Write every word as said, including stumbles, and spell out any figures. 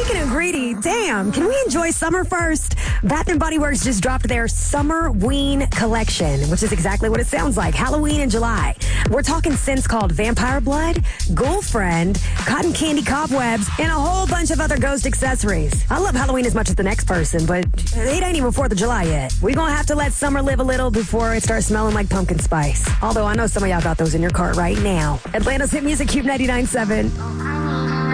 Speaking of greedy, damn, can we enjoy summer first? Bath and Body Works just dropped their Summer Ween collection, which is exactly what it sounds like. Halloween in July. We're talking scents called Vampire Blood, Ghoul Friend, Cotton Candy Cobwebs, and a whole bunch of other ghost accessories. I love Halloween as much as the next person, but it ain't even fourth of July yet. We're gonna have to let summer live a little before it starts smelling like pumpkin spice. Although I know some of y'all got those in your cart right now. Atlanta's Hit Music, Cube ninety-nine point seven.